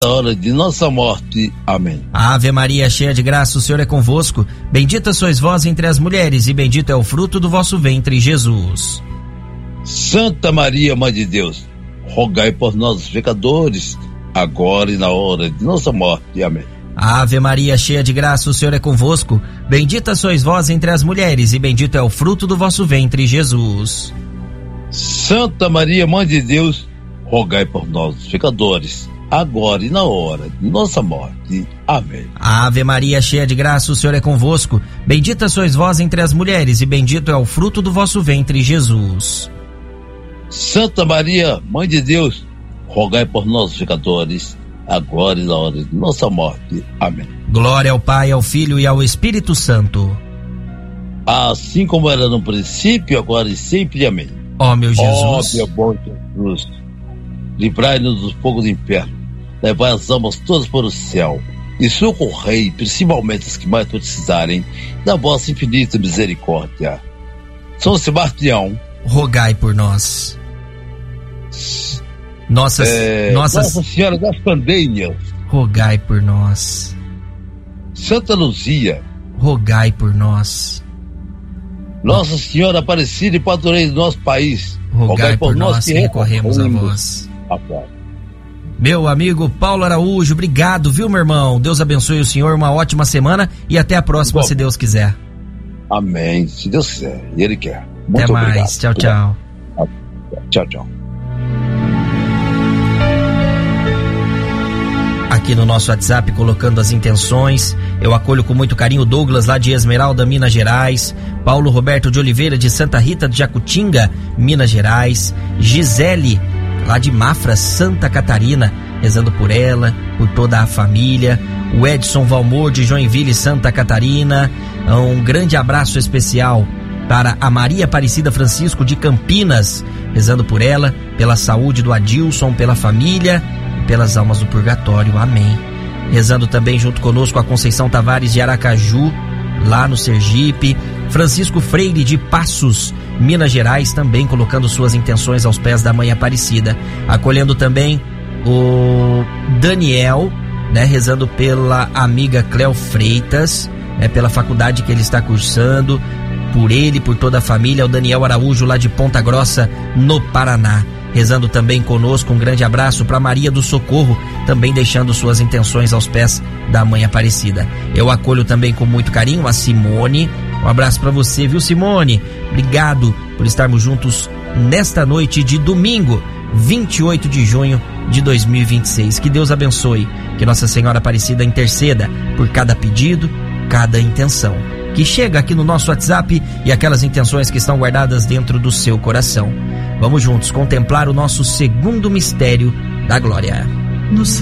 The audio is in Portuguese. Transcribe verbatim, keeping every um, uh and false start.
hora de nossa morte. Amém. Ave Maria, cheia de graça, o Senhor é convosco. Bendita sois vós entre as mulheres, e bendito é o fruto do vosso ventre, Jesus. Santa Maria, Mãe de Deus, rogai por nós, pecadores, agora e na hora de nossa morte. Amém. Ave Maria, cheia de graça, o Senhor é convosco. Bendita sois vós entre as mulheres, e bendito é o fruto do vosso ventre, Jesus. Santa Maria, Mãe de Deus, rogai por nós, pecadores, agora e na hora de nossa morte. Amém. Ave Maria, cheia de graça, o Senhor é convosco. Bendita sois vós entre as mulheres, e bendito é o fruto do vosso ventre, Jesus. Santa Maria, Mãe de Deus, rogai por nós, pecadores, agora e na hora de nossa morte. Amém. Glória ao Pai, ao Filho e ao Espírito Santo. Assim como era no princípio, agora e sempre. Amém. Ó meu Jesus. Ó meu bom Jesus, livrai-nos do fogo do inferno, levai as almas todas para o céu e socorrei principalmente as que mais precisarem da vossa infinita misericórdia. São Sebastião, rogai por nós. Nossas, é, nossas... Nossa Senhora das Candeias, rogai por nós. Santa Luzia, rogai por nós. Nossa Senhora Aparecida e Padroeira do nosso país, rogai, rogai por, por nós que recorremos a vós. Meu amigo Paulo Araújo, obrigado, viu, meu irmão? Deus abençoe o senhor, uma ótima semana e até a próxima, bom, se Deus quiser. Amém, se Deus quiser, e Ele quer. Muito até mais, obrigado. Tchau, tchau. Tchau, tchau. Aqui no nosso WhatsApp, colocando as intenções, eu acolho com muito carinho Douglas, lá de Esmeralda, Minas Gerais, Paulo Roberto de Oliveira, de Santa Rita de Jacutinga, Minas Gerais, Gisele, lá de Mafra, Santa Catarina, rezando por ela, por toda a família, o Edson Valmor, de Joinville, Santa Catarina, um grande abraço especial para a Maria Aparecida Francisco, de Campinas, rezando por ela, pela saúde do Adilson, pela família, pelas almas do purgatório, amém. Rezando também junto conosco a Conceição Tavares de Aracaju, lá no Sergipe, Francisco Freire de Passos, Minas Gerais, também colocando suas intenções aos pés da Mãe Aparecida, acolhendo também o Daniel, né, rezando pela amiga Cléo Freitas, né, pela faculdade que ele está cursando, por ele, por toda a família, o Daniel Araújo, lá de Ponta Grossa, no Paraná. Rezando também conosco, um grande abraço para Maria do Socorro, também deixando suas intenções aos pés da Mãe Aparecida. Eu acolho também com muito carinho a Simone. Um abraço para você, viu, Simone? Obrigado por estarmos juntos nesta noite de domingo, vinte e oito de junho de dois mil e vinte e seis. Que Deus abençoe, que Nossa Senhora Aparecida interceda por cada pedido, cada intenção que chega aqui no nosso WhatsApp e aquelas intenções que estão guardadas dentro do seu coração. Vamos juntos contemplar o nosso segundo mistério da glória. No